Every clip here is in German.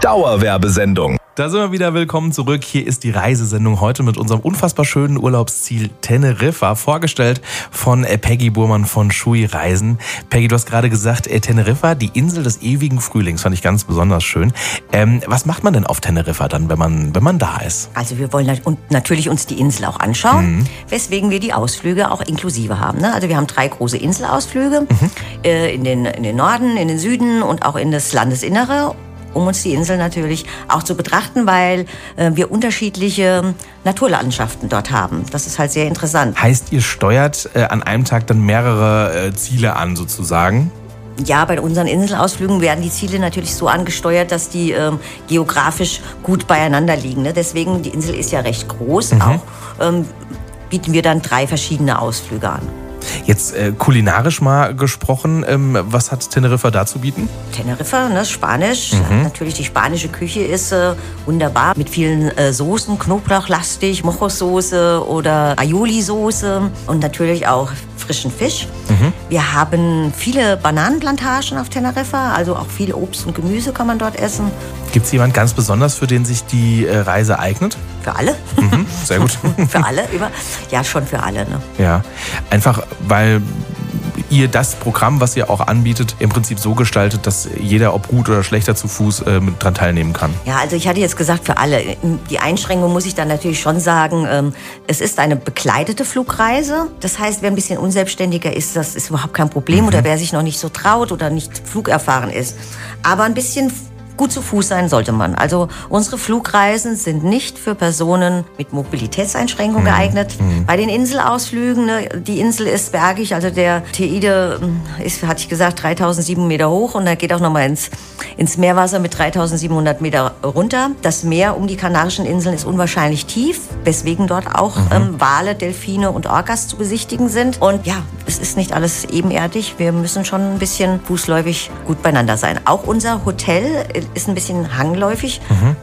Dauerwerbesendung. Da sind wir wieder, willkommen zurück. Hier ist die Reisesendung heute mit unserem unfassbar schönen Urlaubsziel Teneriffa, vorgestellt von Peggy Burmann von Schui Reisen. Peggy, du hast gerade gesagt, Teneriffa, die Insel des ewigen Frühlings, fand ich ganz besonders schön. Was macht man denn auf Teneriffa dann, wenn man da ist? Also wir wollen natürlich uns die Insel auch anschauen, weswegen wir die Ausflüge auch inklusive haben. Ne? Also wir haben 3 große Inselausflüge in den Norden, in den Süden und auch in das Landesinnere, um uns die Insel natürlich auch zu betrachten, weil wir unterschiedliche Naturlandschaften dort haben. Das ist halt sehr interessant. Heißt, ihr steuert an einem Tag dann mehrere Ziele an sozusagen? Ja, bei unseren Inselausflügen werden die Ziele natürlich so angesteuert, dass die geografisch gut beieinander liegen. Ne? Deswegen, die Insel ist ja recht groß. Auch bieten wir dann 3 verschiedene Ausflüge an. Jetzt kulinarisch mal gesprochen, was hat Teneriffa da zu bieten? Teneriffa, ne, Spanisch. Natürlich die spanische Küche ist wunderbar mit vielen Soßen, knoblauchlastig, Mojos-Soße oder Aioli-Soße und natürlich auch frischen Fisch. Wir haben viele Bananenplantagen auf Teneriffa, also auch viel Obst und Gemüse kann man dort essen. Gibt es jemand ganz besonders, für den sich die Reise eignet? Für alle. Sehr gut. Für alle? Ja, schon für alle. Ne? Ja, einfach weil ihr das Programm, was ihr auch anbietet, im Prinzip so gestaltet, dass jeder, ob gut oder schlechter zu Fuß, mit dran teilnehmen kann. Ja, also ich hatte jetzt gesagt für alle. Die Einschränkung muss ich dann natürlich schon sagen, es ist eine begleitete Flugreise. Das heißt, wer ein bisschen unselbstständiger ist, das ist überhaupt kein Problem. Oder wer sich noch nicht so traut oder nicht flugerfahren ist. Aber ein bisschen gut zu Fuß sein sollte man. Also unsere Flugreisen sind nicht für Personen mit Mobilitätseinschränkungen geeignet. Bei den Inselausflügen, ne, die Insel ist bergig, also der Teide ist, hatte ich gesagt, 3007 Meter hoch und da geht auch nochmal ins Meerwasser mit 3700 Meter runter. Das Meer um die Kanarischen Inseln ist unwahrscheinlich tief, weswegen dort auch Wale, Delfine und Orcas zu besichtigen sind. Und ja, es ist nicht alles ebenerdig. Wir müssen schon ein bisschen fußläufig gut beieinander sein. Auch unser Hotel ist ein bisschen hangläufig.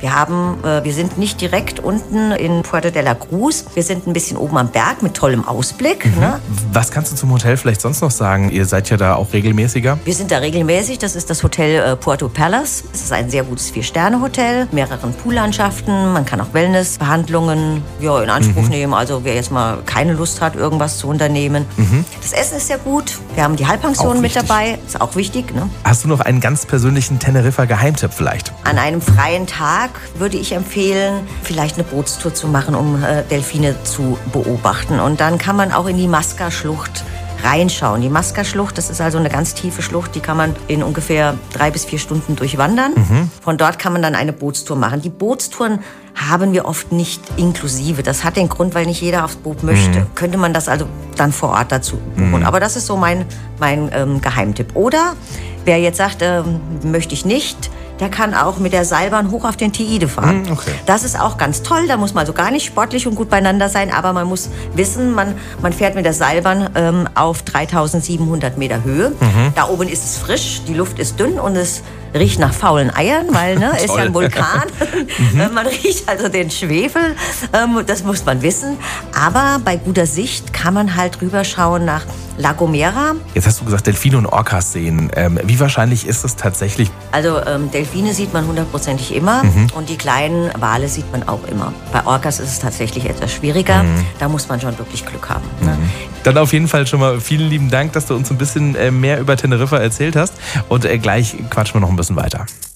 Wir sind nicht direkt unten in Puerto de la Cruz. Wir sind ein bisschen oben am Berg mit tollem Ausblick. Ne? Was kannst du zum Hotel vielleicht sonst noch sagen? Ihr seid ja da auch regelmäßiger. Wir sind da regelmäßig. Das ist das Hotel Puerto Palace. Es ist ein sehr gutes 4-Sterne-Hotel, mehreren Poollandschaften. Man kann auch Wellnessbehandlungen in Anspruch nehmen. Also wer jetzt mal keine Lust hat, irgendwas zu unternehmen. Das Essen ist sehr gut. Wir haben die Halbpension mit dabei. Ist auch wichtig. Ne? Hast du noch einen ganz persönlichen Teneriffa-Geheimtipp vielleicht? An einem freien Tag würde ich empfehlen, vielleicht eine Bootstour zu machen, um Delfine zu beobachten. Und dann kann man auch in die Masca-Schlucht reinschauen. Die Masca-Schlucht, das ist also eine ganz tiefe Schlucht, die kann man in ungefähr 3 bis 4 Stunden durchwandern. Von dort kann man dann eine Bootstour machen. Die Bootstouren haben wir oft nicht inklusive. Das hat den Grund, weil nicht jeder aufs Boot möchte. Könnte man das also dann vor Ort dazu buchen. Aber das ist so mein Geheimtipp. Oder wer jetzt sagt, möchte ich nicht, der kann auch mit der Seilbahn hoch auf den Teide fahren. Okay. Das ist auch ganz toll. Da muss man also gar nicht sportlich und gut beieinander sein, aber man muss wissen, man fährt mit der Seilbahn auf 3700 Meter Höhe. Da oben ist es frisch, die Luft ist dünn und es riecht nach faulen Eiern, weil ist ja ein Vulkan. Man riecht also den Schwefel, das muss man wissen. Aber bei guter Sicht kann man halt rüberschauen nach La Gomera. Jetzt hast du gesagt, Delfine und Orcas sehen. Wie wahrscheinlich ist das tatsächlich? Also Delfine sieht man 100%ig immer und die kleinen Wale sieht man auch immer. Bei Orcas ist es tatsächlich etwas schwieriger. Da muss man schon wirklich Glück haben. Ne? Dann auf jeden Fall schon mal vielen lieben Dank, dass du uns ein bisschen mehr über Teneriffa erzählt hast. Und gleich quatschen wir noch ein bisschen weiter.